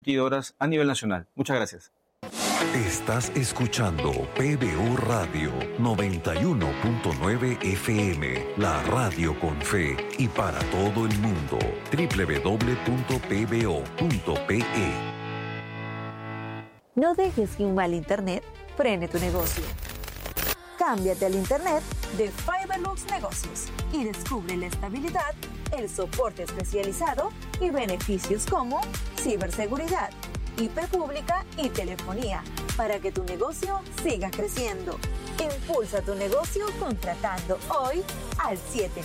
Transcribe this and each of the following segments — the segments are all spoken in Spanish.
horas a nivel nacional. Muchas gracias. Estás escuchando PBO Radio 91.9 FM, la radio con fe y para todo el mundo. www.pbo.pe. No dejes que un mal internet frene tu negocio. Cámbiate al internet de Fiberlux Negocios y descubre la estabilidad, el soporte especializado y beneficios como ciberseguridad, IP pública y telefonía para que tu negocio siga creciendo. Impulsa tu negocio contratando hoy al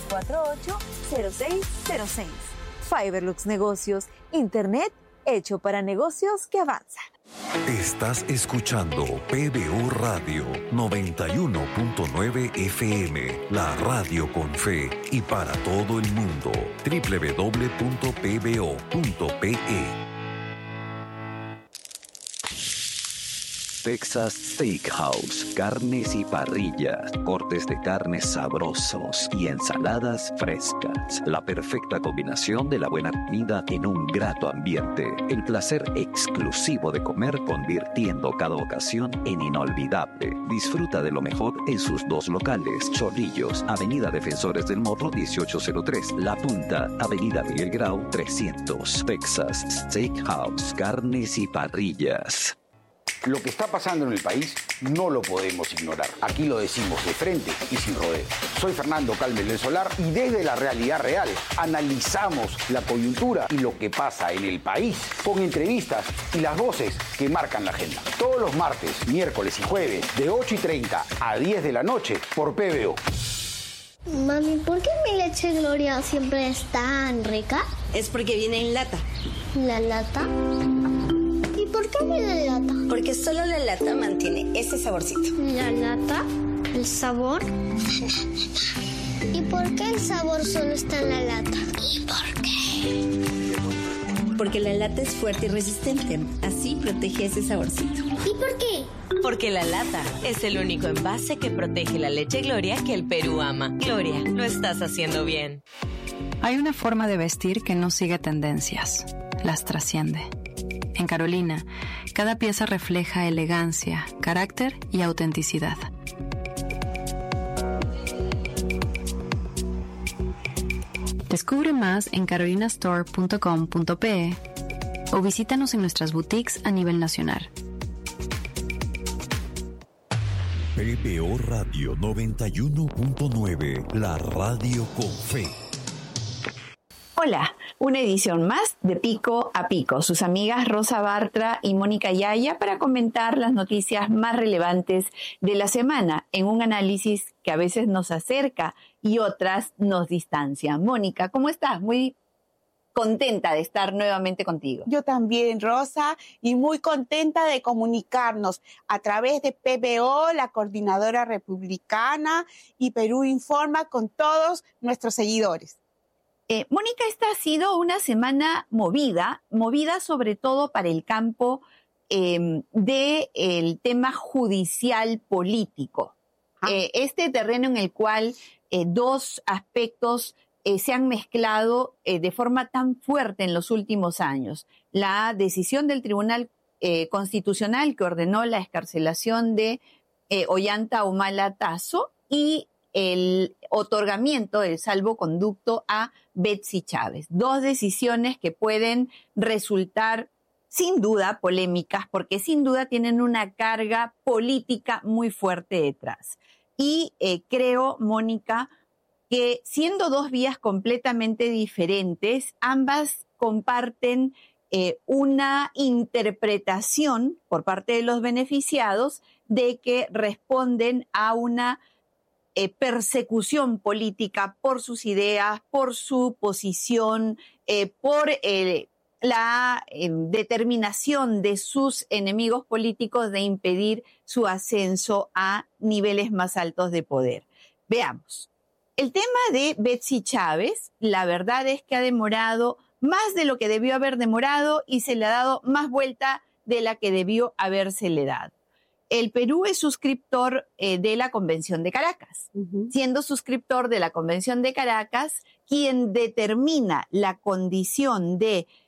748-0606. Fiberlux Negocios, internet hecho para negocios que avanzan. Estás escuchando PBO Radio 91.9 FM, la radio con fe y para todo el mundo. www.pbo.pe. Texas Steakhouse, carnes y parrillas, cortes de carne sabrosos y ensaladas frescas. La perfecta combinación de la buena comida en un grato ambiente. El placer exclusivo de comer convirtiendo cada ocasión en inolvidable. Disfruta de lo mejor en sus dos locales. Chorrillos, Avenida Defensores del Morro 1803. La Punta, Avenida Miguel Grau 300. Texas Steakhouse, carnes y parrillas. Lo que está pasando en el país no lo podemos ignorar. Aquí lo decimos de frente y sin rodeo. Soy Fernando Calmes del Solar y desde la realidad real analizamos la coyuntura y lo que pasa en el país con entrevistas y las voces que marcan la agenda. Todos los martes, miércoles y jueves de 8:30 a 10 de la noche por PBO. Mami, ¿por qué mi leche Gloria siempre es tan rica? Es porque viene en lata. ¿La lata? ¿Y por qué viene en lata? Porque solo la lata mantiene ese saborcito. ¿La lata? ¿El sabor? ¿Y por qué el sabor solo está en la lata? ¿Y por qué? Porque la lata es fuerte y resistente. Así protege ese saborcito. ¿Y por qué? Porque la lata es el único envase que protege la leche Gloria que el Perú ama. Gloria, lo estás haciendo bien. Hay una forma de vestir que no sigue tendencias. Las trasciende. En Carolina, cada pieza refleja elegancia, carácter y autenticidad. Descubre más en carolinastore.com.pe o visítanos en nuestras boutiques a nivel nacional. PBO Radio 91.9, la radio con fe. Hola, una edición más de Pico a Pico. Sus amigas Rosa Bartra y Mónica Yaya para comentar las noticias más relevantes de la semana en un análisis que a veces nos acerca y otras nos distancia. Mónica, ¿cómo estás? Muy contenta de estar nuevamente contigo. Yo también, Rosa, y muy contenta de comunicarnos a través de PBO, la Coordinadora Republicana y Perú Informa con todos nuestros seguidores. Mónica, esta ha sido una semana movida sobre todo para el campo del tema judicial político. Este terreno en el cual dos aspectos se han mezclado de forma tan fuerte en los últimos años. La decisión del Tribunal Constitucional que ordenó la excarcelación de Ollanta Humala Tazo y el otorgamiento del salvoconducto a Betsy Chávez. Dos decisiones que pueden resultar sin duda polémicas porque sin duda tienen una carga política muy fuerte detrás. Y creo, Mónica, que siendo dos vías completamente diferentes, ambas comparten una interpretación por parte de los beneficiados de que responden a una persecución política por sus ideas, por su posición, por la determinación de sus enemigos políticos de impedir su ascenso a niveles más altos de poder. Veamos. El tema de Betsy Chávez, la verdad es que ha demorado más de lo que debió haber demorado y se le ha dado más vuelta de la que debió habérsele dado. El Perú es suscriptor de la Convención de Caracas. Siendo suscriptor de la Convención de Caracas, quien determina la condición de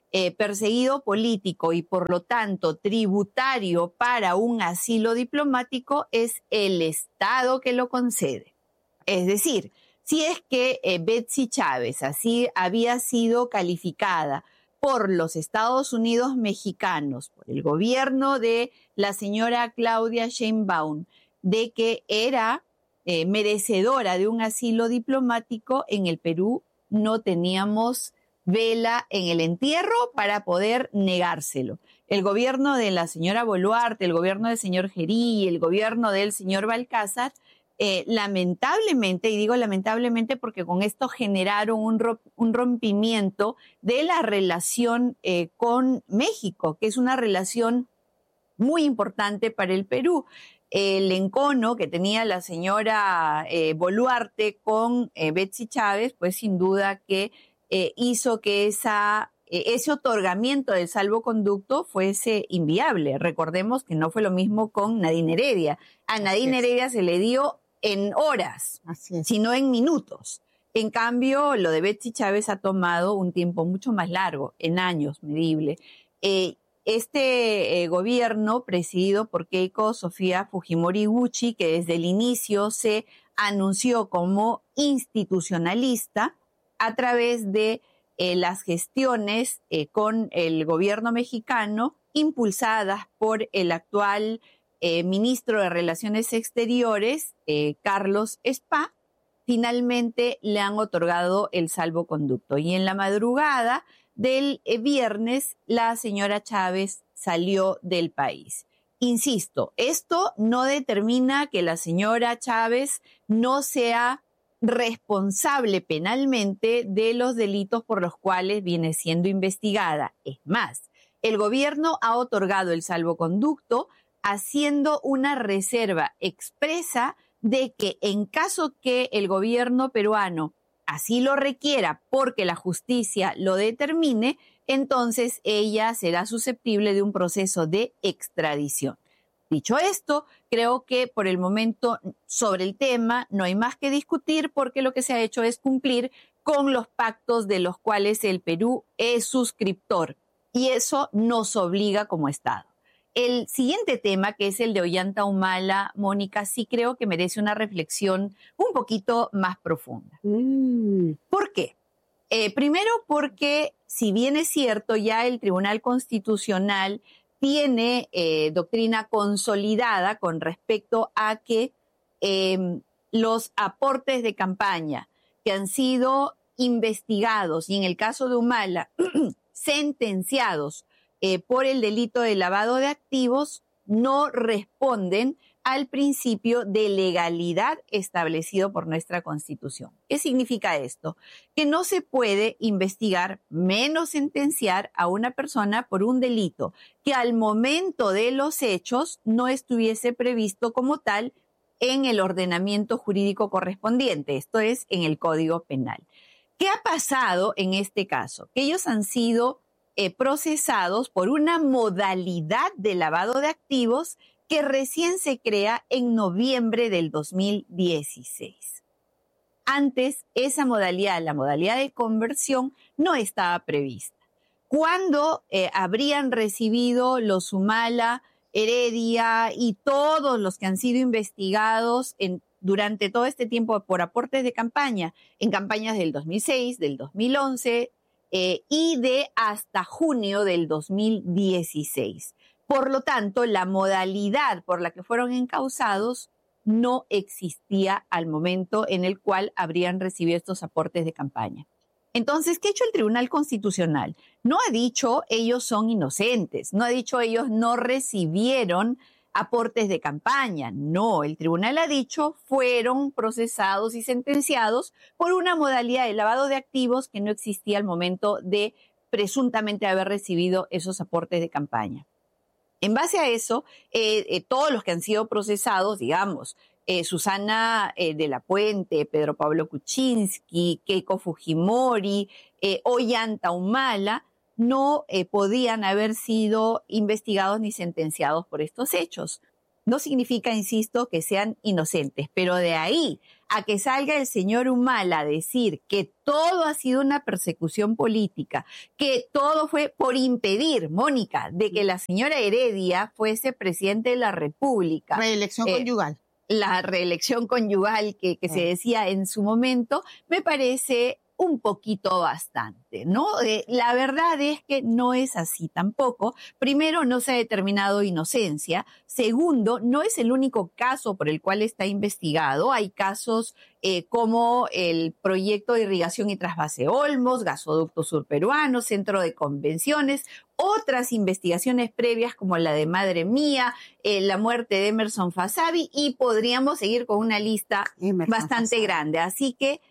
perseguido político y por lo tanto tributario para un asilo diplomático, es el Estado que lo concede. Es decir, si es que Betsy Chávez así había sido calificada por los Estados Unidos mexicanos, por el gobierno de la señora Claudia Sheinbaum, de que era merecedora de un asilo diplomático, en el Perú no teníamos vela en el entierro para poder negárselo. El gobierno de la señora Boluarte, el gobierno del señor Gerí, el gobierno del señor Balcázar, lamentablemente, y digo lamentablemente porque con esto generaron un rompimiento de la relación con México, que es una relación muy importante para el Perú. El encono que tenía la señora Boluarte con Betsy Chávez, pues sin duda que hizo que ese otorgamiento del salvoconducto fuese inviable. Recordemos que no fue lo mismo con Nadine Heredia. A Nadine Heredia se le dio en horas, sino en minutos. En cambio, lo de Betsy Chávez ha tomado un tiempo mucho más largo, en años medible. Este gobierno, presidido por Keiko Sofía Fujimori Gucci, que desde el inicio se anunció como institucionalista a través de las gestiones con el gobierno mexicano, impulsadas por el actual ministro de Relaciones Exteriores, Carlos Spa, finalmente le han otorgado el salvoconducto. Y en la madrugada del viernes, la señora Chávez salió del país. Insisto, esto no determina que la señora Chávez no sea responsable penalmente de los delitos por los cuales viene siendo investigada. Es más, el gobierno ha otorgado el salvoconducto haciendo una reserva expresa de que en caso que el gobierno peruano así lo requiera porque la justicia lo determine, entonces ella será susceptible de un proceso de extradición. Dicho esto, creo que por el momento sobre el tema no hay más que discutir porque lo que se ha hecho es cumplir con los pactos de los cuales el Perú es suscriptor y eso nos obliga como Estado. El siguiente tema, que es el de Ollanta Humala, Mónica, sí creo que merece una reflexión un poquito más profunda. ¿Por qué? Primero porque, si bien es cierto, ya el Tribunal Constitucional tiene doctrina consolidada con respecto a que los aportes de campaña que han sido investigados y en el caso de Humala sentenciados por el delito de lavado de activos no responden al principio de legalidad establecido por nuestra Constitución. ¿Qué significa esto? Que no se puede investigar, menos sentenciar a una persona por un delito que al momento de los hechos no estuviese previsto como tal en el ordenamiento jurídico correspondiente, esto es, en el Código Penal. ¿Qué ha pasado en este caso? Que ellos han sido procesados por una modalidad de lavado de activos que recién se crea en noviembre del 2016. Antes, esa modalidad, la modalidad de conversión, no estaba prevista. ¿Cuándo habrían recibido los Humala, Heredia y todos los que han sido investigados durante todo este tiempo por aportes de campaña? En campañas del 2006, del 2011 y de hasta junio del 2016. Por lo tanto, la modalidad por la que fueron encausados no existía al momento en el cual habrían recibido estos aportes de campaña. Entonces, ¿qué ha hecho el Tribunal Constitucional? No ha dicho ellos son inocentes, no ha dicho ellos no recibieron aportes de campaña. No, el tribunal ha dicho fueron procesados y sentenciados por una modalidad de lavado de activos que no existía al momento de presuntamente haber recibido esos aportes de campaña. En base a eso, todos los que han sido procesados, digamos, Susana de la Puente, Pedro Pablo Kuczynski, Keiko Fujimori, Ollanta Humala, no podían haber sido investigados ni sentenciados por estos hechos. no significa, insisto, que sean inocentes, pero de ahí a que salga el señor Humala a decir que todo ha sido una persecución política, que todo fue por impedir, Mónica, de que la señora Heredia fuese presidente de la República. Reelección conyugal. La reelección conyugal que se decía en su momento, me parece un poquito bastante, ¿no? La verdad es que no es así tampoco. Primero, no se ha determinado inocencia. Segundo, no es el único caso por el cual está investigado. Hay casos como el proyecto de irrigación y trasvase Olmos, gasoducto surperuano, centro de convenciones, otras investigaciones previas como la de Madre Mía, la muerte de Emerson Fasabi, y podríamos seguir con una lista bastante grande. Así que,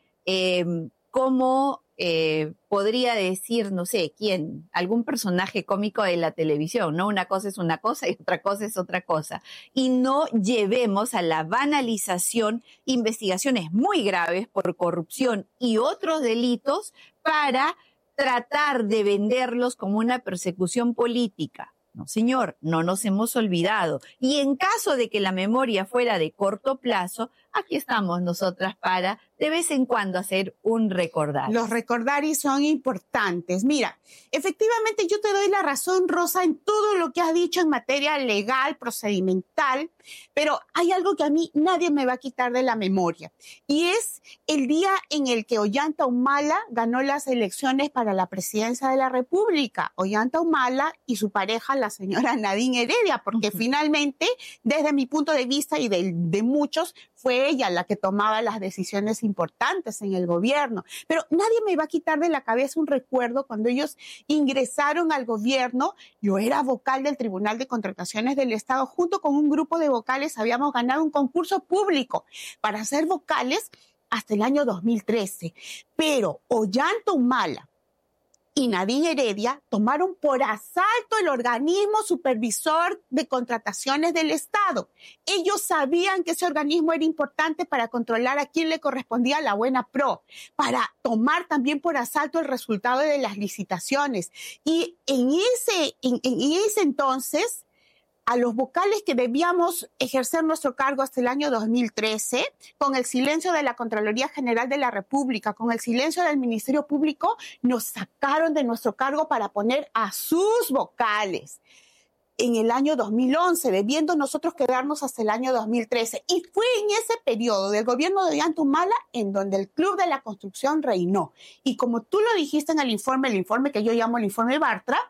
¿cómo podría decir, no sé, quién? Algún personaje cómico de la televisión, ¿no? Una cosa es una cosa y otra cosa es otra cosa. Y no llevemos a la banalización investigaciones muy graves por corrupción y otros delitos para tratar de venderlos como una persecución política. No, señor, no nos hemos olvidado. Y en caso de que la memoria fuera de corto plazo, aquí estamos nosotras para de vez en cuando hacer un recordar. Los recordaris son importantes. Mira, efectivamente yo te doy la razón, Rosa, en todo lo que has dicho en materia legal, procedimental, pero hay algo que a mí nadie me va a quitar de la memoria, y es el día en el que Ollanta Humala ganó las elecciones para la presidencia de la República. Ollanta Humala y su pareja, la señora Nadine Heredia, porque finalmente, desde mi punto de vista y de muchos, fue ella la que tomaba las decisiones importantes en el gobierno. Pero nadie me va a quitar de la cabeza un recuerdo cuando ellos ingresaron al gobierno. Yo era vocal del Tribunal de Contrataciones del Estado. Junto con un grupo de vocales habíamos ganado un concurso público para ser vocales hasta el año 2013. Pero Ollanta Humala y Nadine Heredia tomaron por asalto el organismo supervisor de contrataciones del Estado. Ellos sabían que ese organismo era importante para controlar a quién le correspondía la buena pro, para tomar también por asalto el resultado de las licitaciones. Y en ese entonces, a los vocales que debíamos ejercer nuestro cargo hasta el año 2013, con el silencio de la Contraloría General de la República, con el silencio del Ministerio Público, nos sacaron de nuestro cargo para poner a sus vocales. En el año 2011, debiendo nosotros quedarnos hasta el año 2013. Y fue en ese periodo del gobierno de Ollanta Humala en donde el Club de la Construcción reinó. Y como tú lo dijiste en el informe que yo llamo el informe Bartra,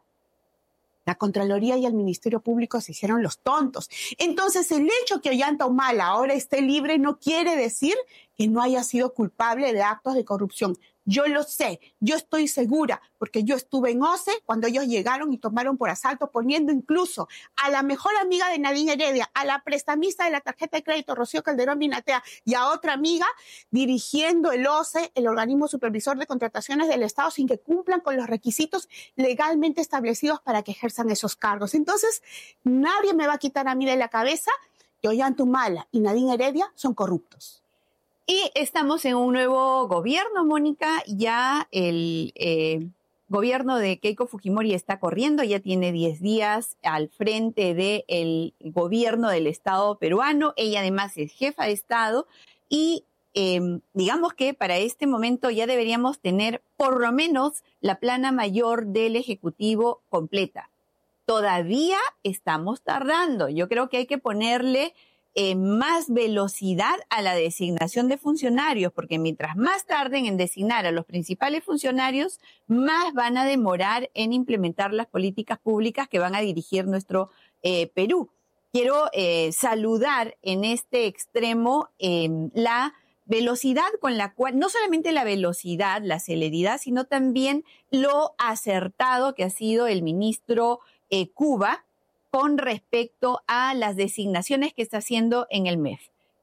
la Contraloría y el Ministerio Público se hicieron los tontos. Entonces, el hecho que Ollanta Humala ahora esté libre no quiere decir que no haya sido culpable de actos de corrupción. Yo lo sé, yo estoy segura, porque yo estuve en OCE cuando ellos llegaron y tomaron por asalto, poniendo incluso a la mejor amiga de Nadine Heredia, a la prestamista de la tarjeta de crédito, Rocío Calderón Binatea, y a otra amiga, dirigiendo el OCE, el organismo supervisor de contrataciones del Estado, sin que cumplan con los requisitos legalmente establecidos para que ejerzan esos cargos. Entonces, nadie me va a quitar a mí de la cabeza que Ollanta Humala y Nadine Heredia son corruptos. Y estamos en un nuevo gobierno, Mónica. Ya el gobierno de Keiko Fujimori está corriendo, ya tiene 10 días al frente del gobierno del Estado peruano. Ella además es jefa de Estado y digamos que para este momento ya deberíamos tener por lo menos la plana mayor del Ejecutivo completa. Todavía estamos tardando. Yo creo que hay que ponerle más velocidad a la designación de funcionarios, porque mientras más tarden en designar a los principales funcionarios, más van a demorar en implementar las políticas públicas que van a dirigir nuestro Perú. Quiero saludar en este extremo la velocidad con la cual, no solamente la velocidad, la celeridad, sino también lo acertado que ha sido el ministro Cuba con respecto a las designaciones que está haciendo en el MEF.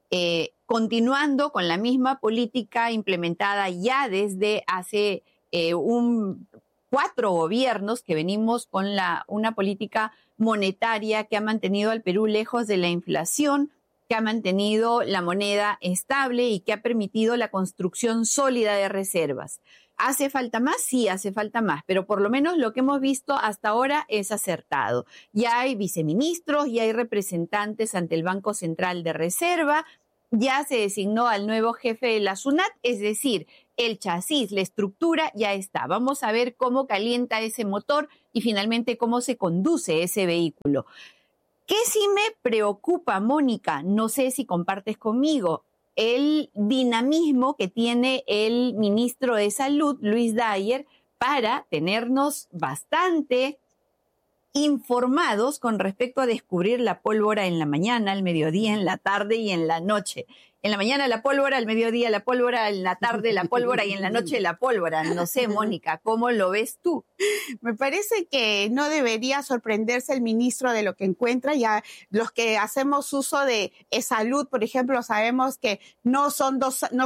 Continuando con la misma política implementada ya desde hace 4 gobiernos que venimos con una política monetaria que ha mantenido al Perú lejos de la inflación, que ha mantenido la moneda estable y que ha permitido la construcción sólida de reservas. ¿Hace falta más? Sí, hace falta más, pero por lo menos lo que hemos visto hasta ahora es acertado. Ya hay viceministros, ya hay representantes ante el Banco Central de Reserva, ya se designó al nuevo jefe de la SUNAT, es decir, el chasis, la estructura ya está. Vamos a ver cómo calienta ese motor y finalmente cómo se conduce ese vehículo. ¿Qué sí me preocupa, Mónica? No sé si compartes conmigo el dinamismo que tiene el ministro de Salud, Luis Dyer, para tenernos bastante informados con respecto a descubrir la pólvora en la mañana, al mediodía, en la tarde y en la noche. En la mañana la pólvora, al mediodía la pólvora, en la tarde la pólvora y en la noche la pólvora. No sé, Mónica, ¿cómo lo ves tú? Me parece que no debería sorprenderse el ministro de lo que encuentra. Ya los que hacemos uso de salud, por ejemplo, sabemos que no son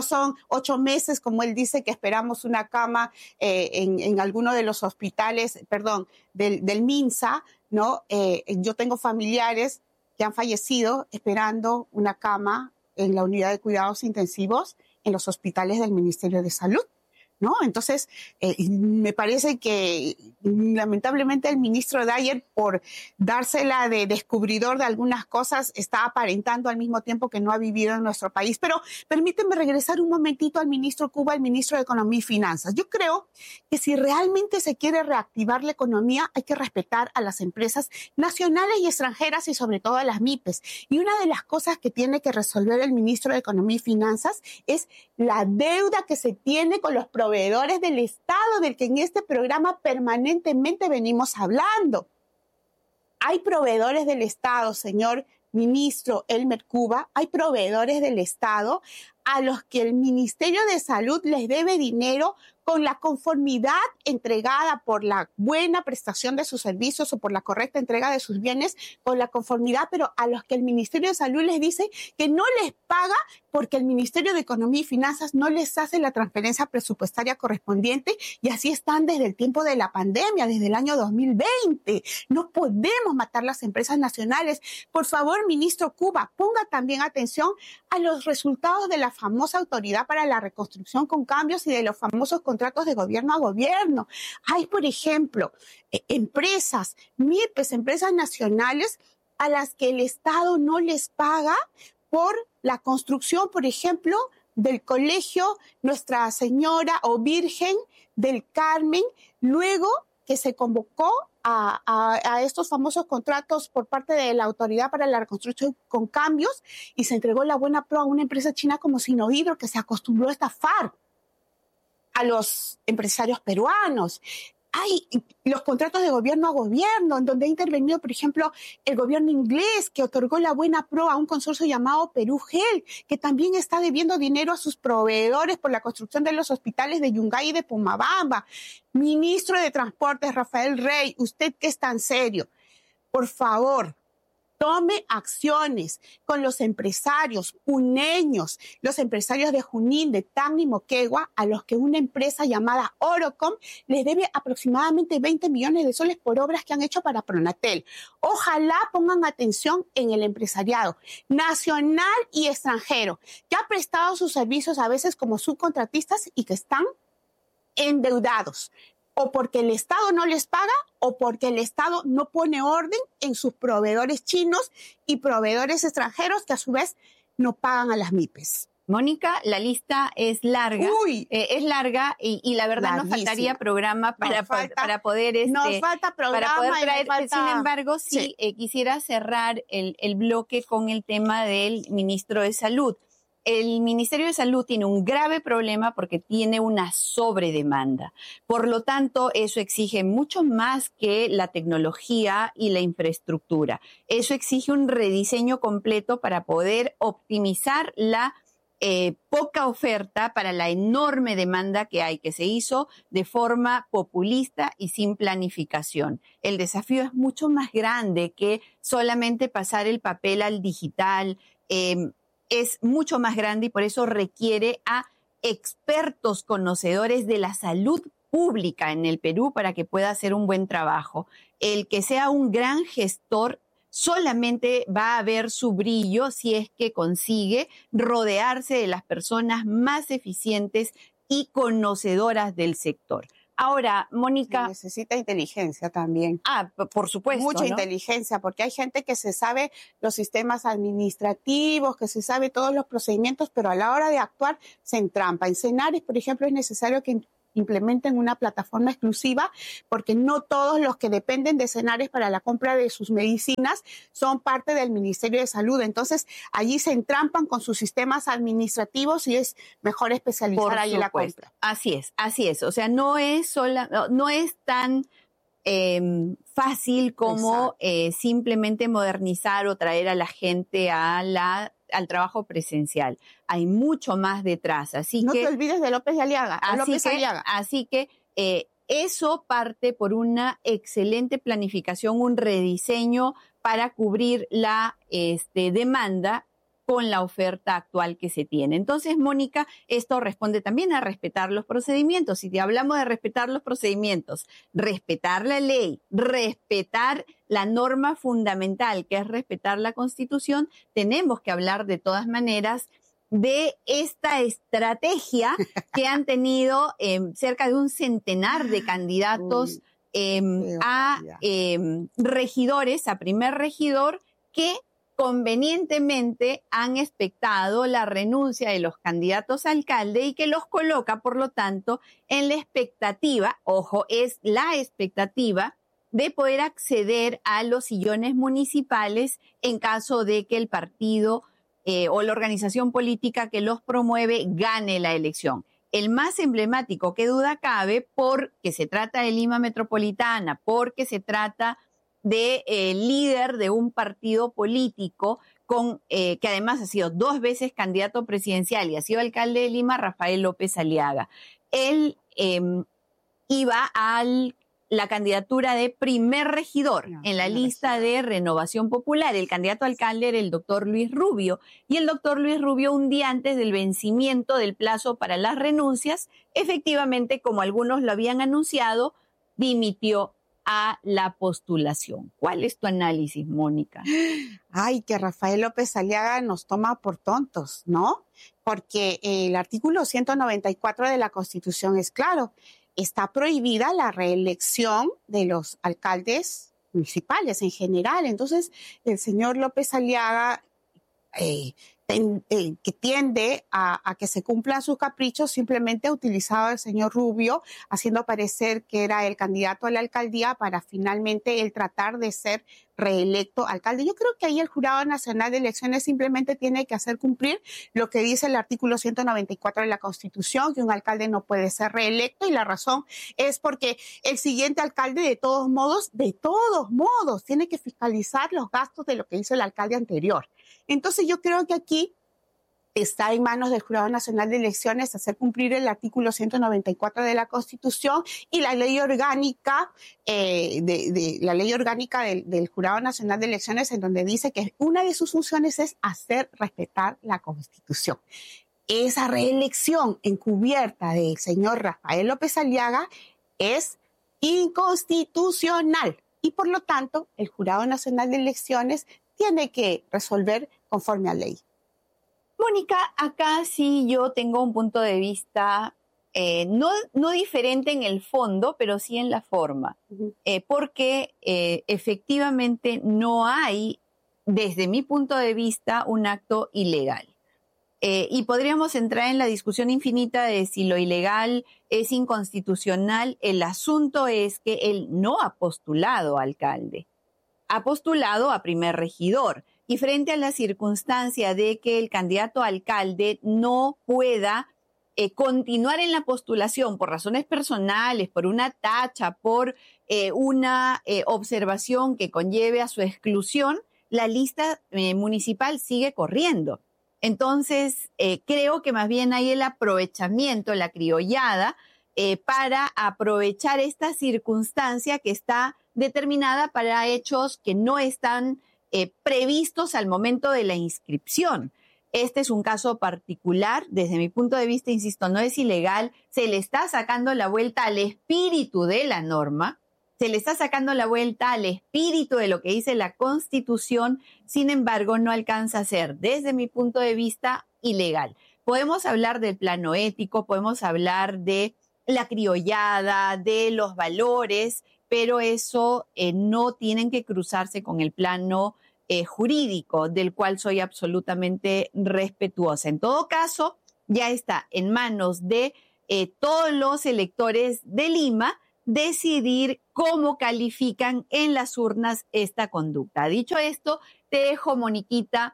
8 meses, como él dice, que esperamos una cama en alguno de los hospitales, del MINSA, ¿no? Yo tengo familiares que han fallecido esperando una cama en la unidad de cuidados intensivos en los hospitales del Ministerio de Salud, ¿no? Entonces, me parece que lamentablemente el ministro Dyer, por dársela de descubridor de algunas cosas, está aparentando al mismo tiempo que no ha vivido en nuestro país. Pero permíteme regresar un momentito al ministro Cuba, el ministro de Economía y Finanzas. Yo creo que si realmente se quiere reactivar la economía, hay que respetar a las empresas nacionales y extranjeras y sobre todo a las MIPES. Y una de las cosas que tiene que resolver el ministro de Economía y Finanzas es la deuda que se tiene con los proveedores del Estado, del que en este programa permanentemente venimos hablando. Hay proveedores del Estado, señor ministro Elmer Cuba, hay proveedores del Estado a los que el Ministerio de Salud les debe dinero con la conformidad entregada por la buena prestación de sus servicios o por la correcta entrega de sus bienes, con la conformidad, pero a los que el Ministerio de Salud les dice que no les paga porque el Ministerio de Economía y Finanzas no les hace la transferencia presupuestaria correspondiente, y así están desde el tiempo de la pandemia, desde el año 2020. No podemos matar las empresas nacionales. Por favor, ministro Cuba, ponga también atención a los resultados de la famosa Autoridad para la Reconstrucción con Cambios y de los famosos contratos de gobierno a gobierno. Hay, por ejemplo, empresas, MIPES, empresas nacionales a las que el Estado no les paga por la construcción, por ejemplo, del colegio Nuestra Señora o Virgen del Carmen, luego que se convocó a estos famosos contratos por parte de la Autoridad para la Reconstrucción con Cambios y se entregó la buena pro a una empresa china como Sinohydro, que se acostumbró a estafar a los empresarios peruanos. Hay los contratos de gobierno a gobierno, en donde ha intervenido, por ejemplo, el gobierno inglés, que otorgó la buena pro a un consorcio llamado Perú Gel, que también está debiendo dinero a sus proveedores por la construcción de los hospitales de Yungay y de Pomabamba. Ministro de Transportes, Rafael Rey, usted que es tan serio, por favor, tome acciones con los empresarios puneños, los empresarios de Junín, de Tacna y Moquegua, a los que una empresa llamada Orocom les debe aproximadamente 20 millones de soles por obras que han hecho para Pronatel. Ojalá pongan atención en el empresariado nacional y extranjero, que ha prestado sus servicios a veces como subcontratistas y que están endeudados, o porque el Estado no les paga o porque el Estado no pone orden en sus proveedores chinos y proveedores extranjeros que a su vez no pagan a las MIPES. Mónica, la lista es larga. Es larga y la verdad larguísima. Nos faltaría programa para poder nos falta programa para poder traer. Falta... Sin embargo, sí. Quisiera cerrar el bloque con el tema del ministro de Salud. El Ministerio de Salud tiene un grave problema porque tiene una sobredemanda. Por lo tanto, eso exige mucho más que la tecnología y la infraestructura. Eso exige un rediseño completo para poder optimizar la poca oferta para la enorme demanda que hay, que se hizo de forma populista y sin planificación. El desafío es mucho más grande que solamente pasar el papel al digital. Es mucho más grande y por eso requiere a expertos conocedores de la salud pública en el Perú para que pueda hacer un buen trabajo. El que sea un gran gestor solamente va a ver su brillo si es que consigue rodearse de las personas más eficientes y conocedoras del sector. Ahora, Mónica... Se necesita inteligencia también. Por supuesto. Mucha ¿no? inteligencia, porque hay gente que se sabe los sistemas administrativos, que se sabe todos los procedimientos, pero a la hora de actuar se entrampa. En Senares, por ejemplo, es necesario que implementen una plataforma exclusiva, porque no todos los que dependen de Senares para la compra de sus medicinas son parte del Ministerio de Salud. Entonces, allí se entrampan con sus sistemas administrativos y es mejor especializar ahí la compra. Así es. O sea, no es tan fácil como simplemente modernizar o traer a la gente al trabajo presencial. Hay mucho más detrás. No te olvides de López Aliaga. Así que eso parte por una excelente planificación, un rediseño para cubrir la demanda con la oferta actual que se tiene. Entonces, Mónica, esto responde también a respetar los procedimientos. Si te hablamos de respetar los procedimientos, respetar la ley, respetar la norma fundamental, que es respetar la Constitución, tenemos que hablar de todas maneras de esta estrategia que han tenido cerca de un centenar de candidatos a regidores, a primer regidor, que convenientemente han expectado la renuncia de los candidatos a alcalde y que los coloca, por lo tanto, en la expectativa, ojo, es la expectativa de poder acceder a los sillones municipales en caso de que el partido o la organización política que los promueve gane la elección. El más emblemático, qué duda cabe, porque se trata de Lima Metropolitana, porque se trata de líder de un partido político que además ha sido 2 veces candidato presidencial y ha sido alcalde de Lima, Rafael López Aliaga. Él iba a la candidatura de primer regidor en la lista de Renovación Popular. El candidato a alcalde era el doctor Luis Rubio, y el doctor Luis Rubio, un día antes del vencimiento del plazo para las renuncias, efectivamente, como algunos lo habían anunciado, dimitió a la postulación. ¿Cuál es tu análisis, Mónica? Ay, que Rafael López Aliaga nos toma por tontos, ¿no? Porque el artículo 194 de la Constitución es claro. Está prohibida la reelección de los alcaldes municipales en general. Entonces, el señor López Aliaga, que tiende a que se cumplan sus caprichos, simplemente ha utilizado al señor Rubio, haciendo parecer que era el candidato a la alcaldía para finalmente él tratar de ser reelecto alcalde. Yo creo que ahí el Jurado Nacional de Elecciones simplemente tiene que hacer cumplir lo que dice el artículo 194 de la Constitución, que un alcalde no puede ser reelecto, y la razón es porque el siguiente alcalde de todos modos, tiene que fiscalizar los gastos de lo que hizo el alcalde anterior. Entonces yo creo que aquí está en manos del Jurado Nacional de Elecciones hacer cumplir el artículo 194 de la Constitución y la ley orgánica del Jurado Nacional de Elecciones, en donde dice que una de sus funciones es hacer respetar la Constitución. Esa reelección encubierta del señor Rafael López Aliaga es inconstitucional y, por lo tanto, el Jurado Nacional de Elecciones tiene que resolver conforme a ley. Mónica, acá sí yo tengo un punto de vista no diferente en el fondo, pero sí en la forma, porque efectivamente no hay, desde mi punto de vista, un acto ilegal. Y podríamos entrar en la discusión infinita de si lo ilegal es inconstitucional. El asunto es que él no ha postulado a alcalde, ha postulado a primer regidor. Y frente a la circunstancia de que el candidato a alcalde no pueda continuar en la postulación por razones personales, por una tacha, por una observación que conlleve a su exclusión, la lista municipal sigue corriendo. Entonces, creo que más bien hay el aprovechamiento, la criollada, para aprovechar esta circunstancia que está determinada para hechos que no están previstos al momento de la inscripción. Este es un caso particular, desde mi punto de vista, insisto, no es ilegal, se le está sacando la vuelta al espíritu de la norma, se le está sacando la vuelta al espíritu de lo que dice la Constitución, sin embargo, no alcanza a ser, desde mi punto de vista, ilegal. podemos hablar del plano ético, podemos hablar de la criollada, de los valores, pero eso no tienen que cruzarse con el plano jurídico, del cual soy absolutamente respetuosa. En todo caso, ya está en manos de todos los electores de Lima decidir cómo califican en las urnas esta conducta. Dicho esto, te dejo, Moniquita,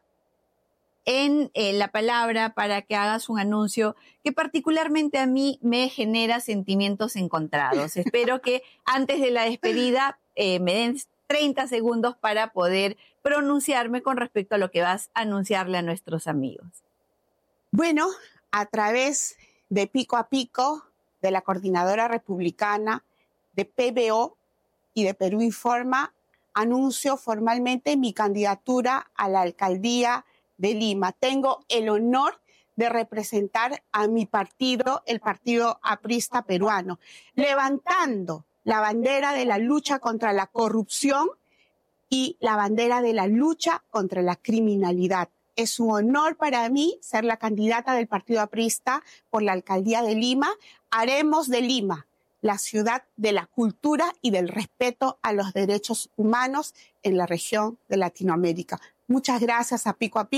en la palabra para que hagas un anuncio que particularmente a mí me genera sentimientos encontrados. Espero que antes de la despedida me den 30 segundos para poder pronunciarme con respecto a lo que vas a anunciarle a nuestros amigos. Bueno, a través de Pico a Pico, de la Coordinadora Republicana, de PBO y de Perú Informa, anuncio formalmente mi candidatura a la alcaldía de Lima. Tengo el honor de representar a mi partido, el Partido Aprista Peruano, levantando la bandera de la lucha contra la corrupción y la bandera de la lucha contra la criminalidad. Es un honor para mí ser la candidata del Partido Aprista por la alcaldía de Lima. Haremos de Lima la ciudad de la cultura y del respeto a los derechos humanos en la región de Latinoamérica. Muchas gracias a Pico.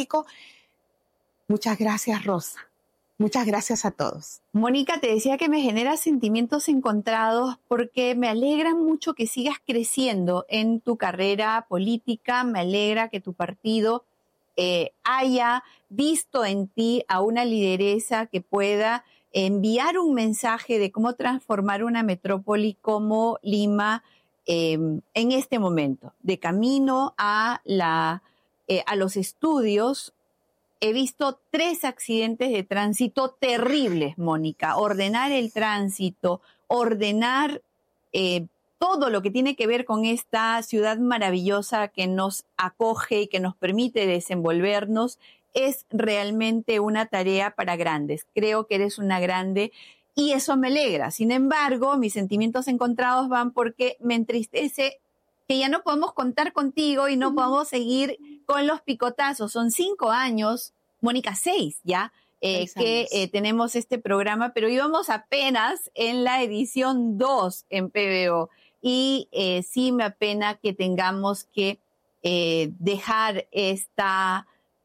Muchas gracias, Rosa. Muchas gracias a todos. Mónica, te decía que me genera sentimientos encontrados porque me alegra mucho que sigas creciendo en tu carrera política. Me alegra que tu partido haya visto en ti a una lideresa que pueda enviar un mensaje de cómo transformar una metrópoli como Lima en este momento, de camino a los estudios. He visto 3 accidentes de tránsito terribles, Mónica. Ordenar el tránsito, ordenar todo lo que tiene que ver con esta ciudad maravillosa que nos acoge y que nos permite desenvolvernos es realmente una tarea para grandes. Creo que eres una grande y eso me alegra. Sin embargo, mis sentimientos encontrados van porque me entristece que ya no podemos contar contigo y no podemos seguir con los picotazos. Son 5 años, Mónica, 6 ya, que tenemos este programa, pero íbamos apenas en la edición 2 en PBO. Y sí me apena que tengamos que dejar esta...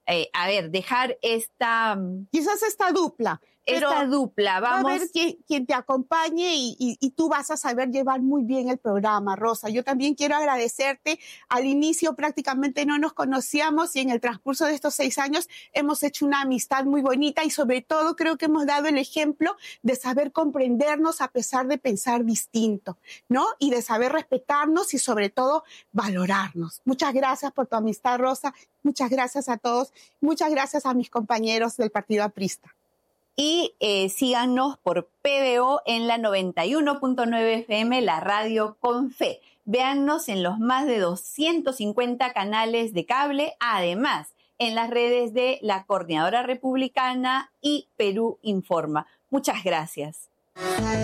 quizás esta dupla. Esta dupla, vamos. Va a haber quien te acompañe y tú vas a saber llevar muy bien el programa, Rosa. Yo también quiero agradecerte. Al inicio prácticamente no nos conocíamos y en el transcurso de estos 6 años hemos hecho una amistad muy bonita y sobre todo creo que hemos dado el ejemplo de saber comprendernos a pesar de pensar distinto, ¿no? Y de saber respetarnos y sobre todo valorarnos. Muchas gracias por tu amistad, Rosa. Muchas gracias a todos. Muchas gracias a mis compañeros del Partido Aprista. Y síganos por PBO en la 91.9 FM, la radio con fe. Véannos en los más de 250 canales de cable, además en las redes de la Coordinadora Republicana y Perú Informa. Muchas gracias.